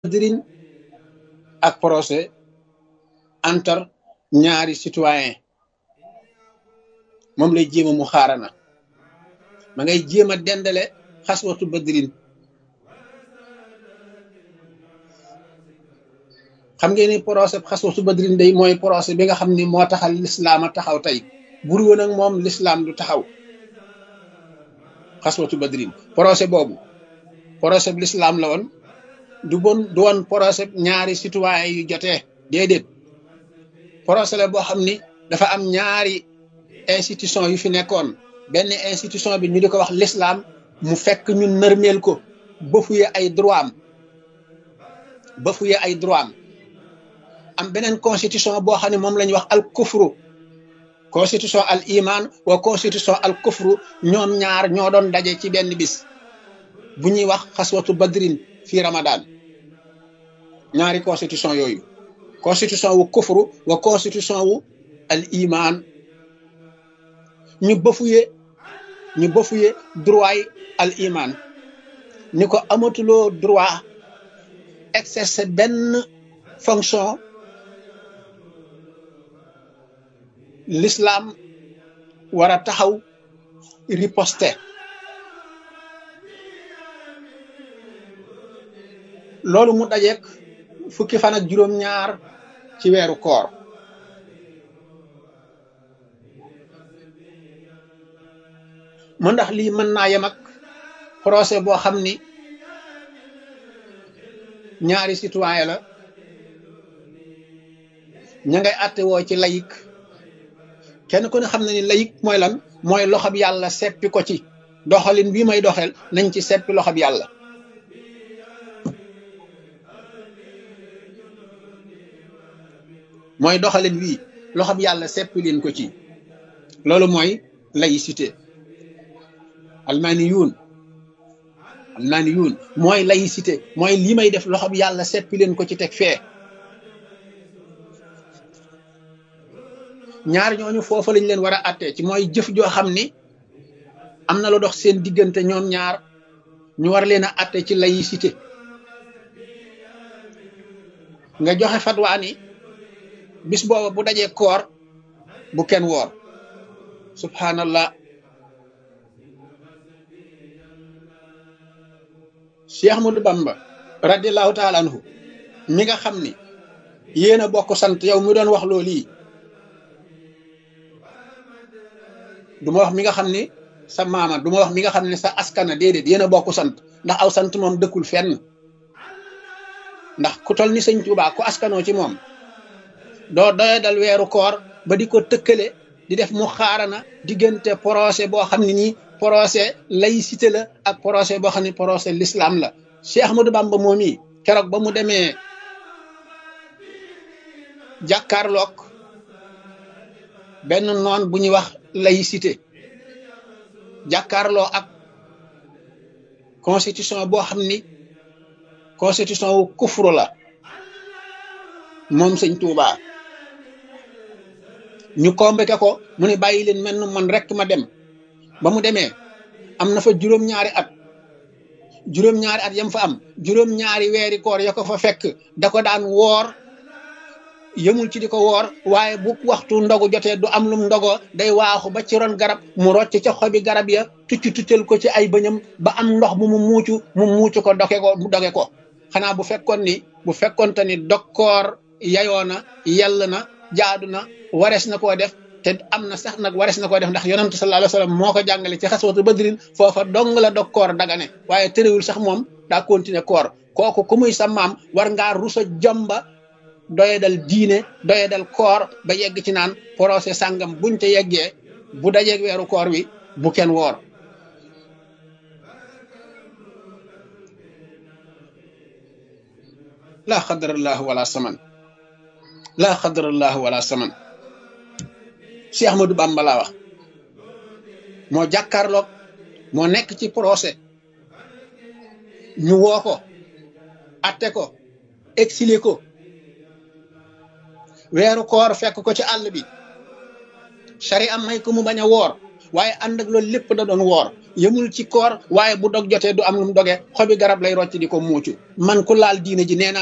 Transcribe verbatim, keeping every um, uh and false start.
Badrin ak procès entre ñaari citoyen moom lay jéema mu xaarana ma ngay jéem a dendale xaswatu badrin xam ngeen ni procès xaswatu badrin day mooy procès bi nga xam ni moo taxal lislaam a taxaw tey buru woon ak moom lislaam du taxaw xaswatu badrin procès boobu procès bi lislaam la woon du bon du woon procès ñaari citoyen yu jotee déedéet procès la boo xam ni dafa am ñaari institution yu fi nekkoon benn institution bi ñu di ko wax l'islam mu fekk ñu nërmeel ko bafuye ay droit am bafuye ay droit am am beneen constitution boo xam ne moom la ñuy wax al kufru constitution al iman wa constitution al kufru ñoom ñaar ñoo doon daje ci benn bis bu ñuy wax xaswatu badrin fii ramadan ñaari constitution yooyu constitution wu kufru wa constitution wu al iman ñu bafuye ñu bafuye droit yi al iman ni ko amatuloo droit exercer benn fonction l'islam war a taxaw riposter loolu mu dajeek fukki fan ak juróom-ñaar ci weeru koor mu ndax lii mën naa yem ak procès boo xam ni ñaari citoyen la ña ngay àtte woo ci layik kenn ku ne xam na ni layik mooy lan mooy loxob yàlla seppi ko ci doxalin bii may doxel nañ ci seppi loxob yàlla mooy doxalin wii loxob yàlla seppi leen ko ci loolu mooy laïcité almaniyuun almaniyuun mooy laïcité mooy lii may def loxob yàlla seppi leen ko ci teg fee ñaar ñooñu foofa lañ leen war a àttee ci mooy jëf joo xam ni am na lu dox seen diggante ñoom ñaar ñu war leen a àtte ci laïcité nga joxe fatwa ni bis booba bu dajee koor bu kenn woor subhanallah Cheikh Ahmadou Bamba radiallahu taala anhu mi nga xam ni yéen a bokk sant yow mi doon wax loolu yi du ma wax mi nga xam ni sa maama du ma wax mi nga xam ne sa askana déedéet yéen a bokk sant ndax aw sant moom dëkkul fenn ndax ku tol ni sëñ Tuubaa ku askanoo ci moom doo doye dal weeru koor ba di ko tëkkale di def mu xaarana diggante procès boo xam ne nii procès laïcité la ak procès boo xam ne procès l'islam la Cheikh Ahmadou Bamba moom yi keroog ba mu demee jàkkaarloog benn noon bu ñuy wax laïcité jàkkaarloo ak constitution boo xam ni constitution wu kufru la moom sëñ Tuubaa ñu convoqué ko mu ne bàyyi leen mel man rek ma dem ba mu demee am na fa juróom-ñaari at juróom-ñaari at yam fa am juróom-ñaari weeri koor ya ko fa fekk da ko daan woor yëmul ci di ko woor waaye bu waxtu ndogu jotee du am lum ndogoo day waaxu ba ci ron garab mu rocc ca xobi garab ya tucc tuccal ko ci ay bëñam ba am ndox mu mu muucu mu muucu ko doge ko mu doge ko xanaa bu fekkoon ni bu fekkoonte ni dokkoor yayoo na yell na jaadu na warees na koo def te am na sax nag warees na koo def ndax yonent sallallahu alayhi wasallam moo ko jàngale ci xaswatu badrin foofa dong la dog koor dagane waaye tëréwul sax moom daa continuer koor kooku ku muy sa maam war ngaa rusa jomba doye dal diine doye dal koor ba yegg ci naan procès sàngam buñ te yeggee bu dajeeg weeru koor wi bu kenn woor laa xadarallahu wala saman laa xadarallahu wala saman Cheikh Ahmadou Bamba laa wax moo jàkkaarloog moo nekk ci procès ñu woo ko atte ko exilé ko weeru koor fekk ko ci àll bi sari am may ko mu bañ a woor waaye ànd ak loolu lépp da doon woor yëmul ci koor waaye bu dog jotee du am lu mu dogee xobi garab lay rocc di ko muucu man ku laal diine ji nee naa